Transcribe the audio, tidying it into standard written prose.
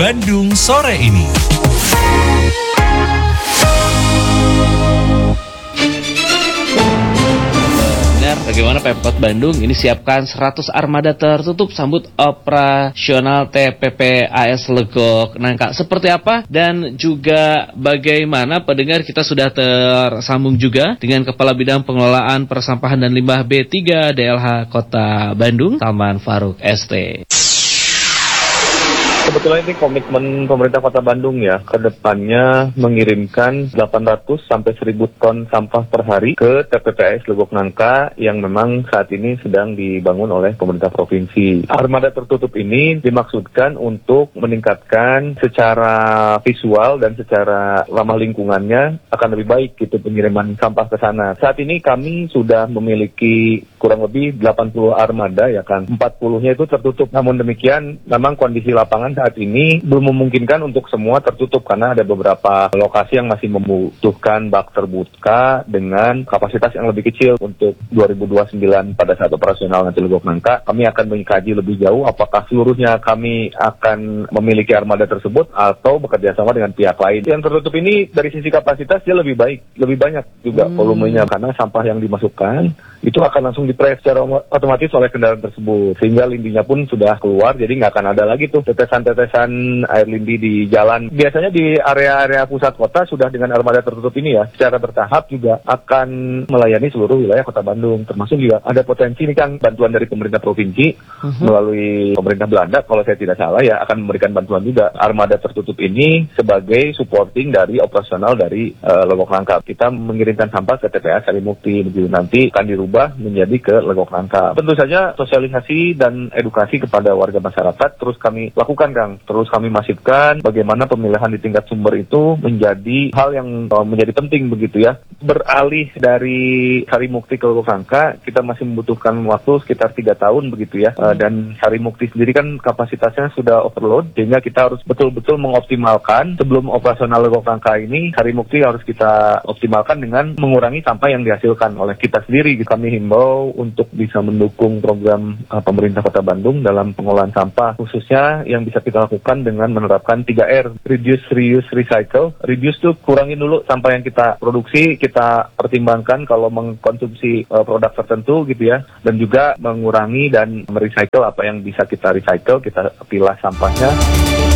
Bandung sore ini. Bagaimana Pemkot Bandung ini siapkan 100 armada tertutup sambut operasional TPPAS Legok Nangka. Seperti apa dan juga bagaimana pendengar, kita sudah tersambung juga dengan Kepala Bidang Pengelolaan Persampahan dan Limbah B3 DLH Kota Bandung, Salman Faruk ST. Kebetulan ini komitmen pemerintah Kota Bandung ya, ke depannya mengirimkan 800 sampai 1000 ton sampah per hari ke TPPAS Legok Nangka yang memang saat ini sedang dibangun oleh pemerintah provinsi. Armada tertutup ini dimaksudkan untuk meningkatkan secara visual dan secara ramah lingkungannya akan lebih baik gitu pengiriman sampah ke sana. Saat ini kami sudah memiliki kurang lebih 80 armada ya kan, 40-nya itu tertutup. Namun demikian memang kondisi lapangan saat ini belum memungkinkan untuk semua tertutup karena ada beberapa lokasi yang masih membutuhkan bak terbuka dengan kapasitas yang lebih kecil. Untuk 2029 pada saat operasional nanti Legok Nangka, kami akan mengkaji lebih jauh apakah seluruhnya kami akan memiliki armada tersebut atau bekerja sama dengan pihak lain. Yang tertutup ini dari sisi kapasitas dia lebih baik, lebih banyak juga volumenya karena sampah yang dimasukkan itu akan langsung dipres secara otomatis oleh kendaraan tersebut, sehingga lindinya pun sudah keluar, jadi nggak akan ada lagi tuh tetesan air lindi di jalan. Biasanya di area-area pusat kota sudah dengan armada tertutup ini ya, secara bertahap juga akan melayani seluruh wilayah Kota Bandung, termasuk juga ada potensi ini kan bantuan dari pemerintah provinsi melalui pemerintah Belanda kalau saya tidak salah ya, akan memberikan bantuan juga. Armada tertutup ini sebagai supporting dari operasional dari Legok Nangka. Kita mengirimkan sampah ke TPA Sarimukti, begitu nanti akan dirubah menjadi ke Legok Nangka. Tentu saja sosialisasi dan edukasi kepada warga masyarakat terus kami lakukan, Kang. Terus kami masifkan bagaimana pemilihan di tingkat sumber itu menjadi hal yang menjadi penting begitu ya. Beralih dari Sarimukti ke Legok Nangka, kita masih membutuhkan waktu sekitar 3 tahun begitu ya. Dan Sarimukti sendiri kan kapasitasnya sudah overload, sehingga kita harus betul-betul mengoptimalkan sebelum operasional Legok Nangka ini. Sarimukti harus kita optimalkan dengan mengurangi sampah yang dihasilkan oleh kita sendiri. Kami himbau untuk bisa mendukung program pemerintah Kota Bandung dalam pengolahan sampah, khususnya yang bisa kita lakukan dengan menerapkan 3R, reduce, reuse, recycle. Reduce tuh kurangin dulu sampah yang kita produksi, kita pertimbangkan kalau mengkonsumsi produk tertentu gitu ya, dan juga mengurangi dan merecycle apa yang bisa kita recycle, kita pilah sampahnya.